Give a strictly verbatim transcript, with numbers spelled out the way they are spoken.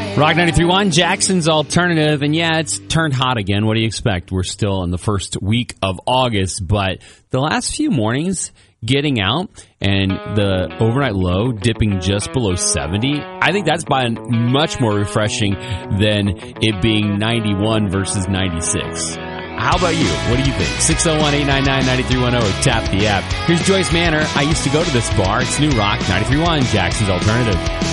Rock ninety-three point one, Jackson's Alternative. And yeah, it's turned hot again. What do you expect? We're still in the first week of August, but the last few mornings getting out and the overnight low dipping just below seventy, I think that's by much more refreshing than it being ninety-one versus ninety-six. How about you? What do you think? six oh one, eight nine nine, nine three one oh or tap the app. Here's Joyce Manor. I used to go to this bar. It's New Rock ninety-three point one, Jackson's Alternative.